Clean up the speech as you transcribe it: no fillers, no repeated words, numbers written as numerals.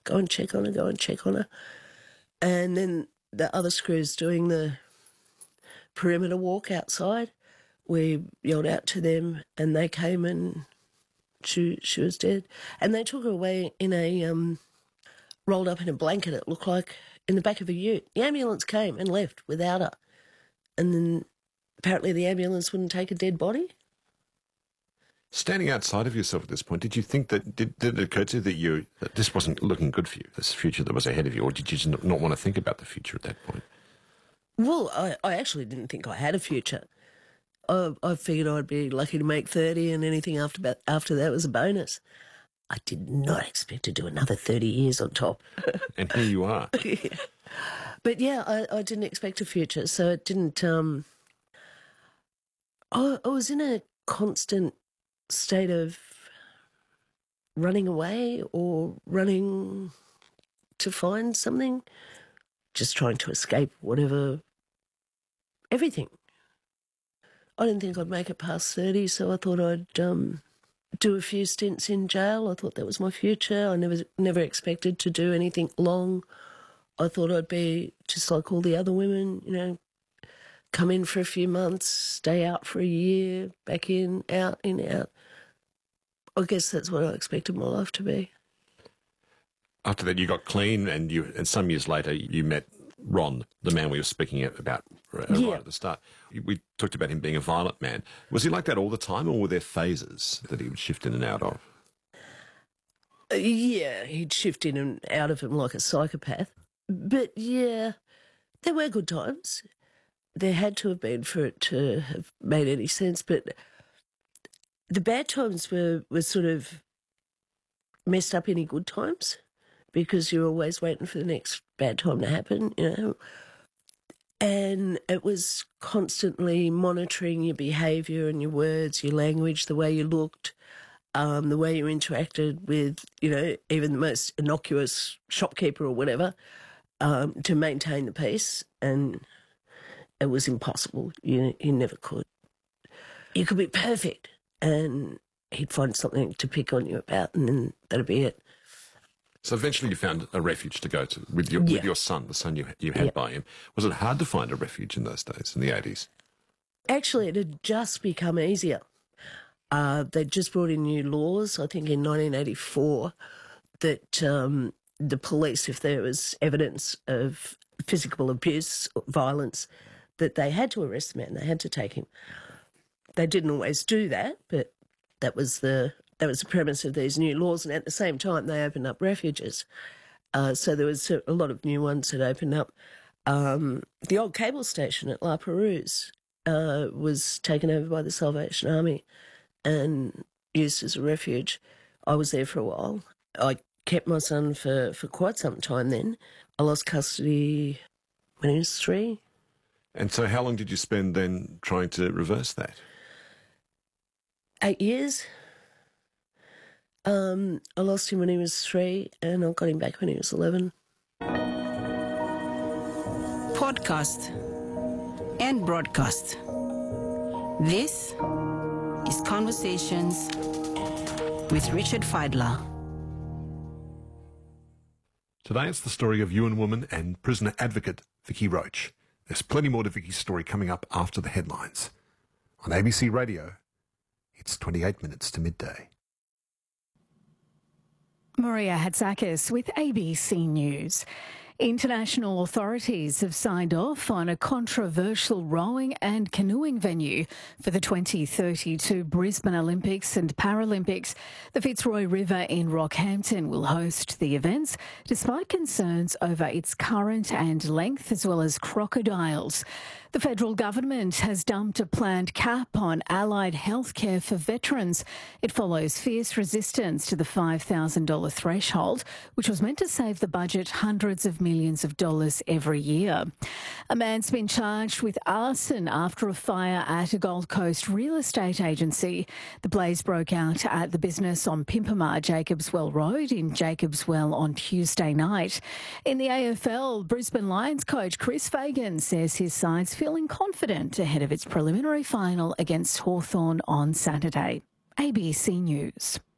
go and check on her. And then the other screws doing the perimeter walk outside, we yelled out to them and they came and she was dead. And they took her away in a, rolled up in a blanket, it looked like, in the back of a ute. The ambulance came and left without her. And then apparently the ambulance wouldn't take a dead body. Standing outside of yourself at this point, did you think that, did it occur to you that this wasn't looking good for you, this future that was ahead of you, or did you just not want to think about the future at that point? Well, I actually didn't think I had a future. I figured I'd be lucky to make 30 and anything after that was a bonus. I did not expect to do another 30 years on top. And here you are. Yeah. But yeah, I didn't expect a future, so it didn't... I was in a constant state of running away or running to find something, just trying to escape everything. I didn't think I'd make it past 30, so I thought I'd do a few stints in jail. I thought that was my future. I never expected to do anything long. I thought I'd be just like all the other women, come in for a few months, stay out for a year, back in, out, in, out. I guess that's what I expected my life to be. After that, you got clean, and some years later, you met Ron, the man we were speaking about right at the start. We talked about him being a violent man. Was he like that all the time, or were there phases that he would shift in and out of? Yeah, he'd shift in and out of him like a psychopath. But yeah, there were good times. There had to have been for it to have made any sense, but the bad times were sort of messed up any good times because you're always waiting for the next bad time to happen, And it was constantly monitoring your behaviour and your words, your language, the way you looked, the way you interacted with, even the most innocuous shopkeeper or whatever, to maintain the peace. And it was impossible. You never could. You could be perfect and he'd find something to pick on you about, and then that'd be it. So eventually you found a refuge to go to with your son, the son you had by him. Was it hard to find a refuge in those days, in the 80s? Actually, it had just become easier. They'd just brought in new laws, I think in 1984, that the police, if there was evidence of physical abuse or violence, that they had to arrest the man, they had to take him. They didn't always do that, but that was the premise of these new laws, and at the same time they opened up refuges. So there was a lot of new ones that opened up. The old cable station at La Perouse was taken over by the Salvation Army and used as a refuge. I was there for a while. I kept my son for quite some time then. I lost custody when he was 3. And so how long did you spend then trying to reverse that? 8 years. I lost him when he was 3 and I got him back when he was 11. Podcast and broadcast. This is Conversations with Richard Fidler. Today it's the story of Yuin woman and prisoner advocate Vicky Roach. There's plenty more to Vicky's story coming up after the headlines. On ABC Radio, it's 28 minutes to midday. Maria Hatzakis with ABC News. International authorities have signed off on a controversial rowing and canoeing venue for the 2032 Brisbane Olympics and Paralympics. The Fitzroy River in Rockhampton will host the events, despite concerns over its current and length, as well as crocodiles. The federal government has dumped a planned cap on allied healthcare for veterans. It follows fierce resistance to the $5,000 threshold, which was meant to save the budget hundreds of millions of dollars every year. A man's been charged with arson after a fire at a Gold Coast real estate agency. The blaze broke out at the business on Pimpama, Jacobswell Road in Jacobswell on Tuesday night. In the AFL, Brisbane Lions coach Chris Fagan says his side's feeling confident ahead of its preliminary final against Hawthorn on Saturday. ABC News.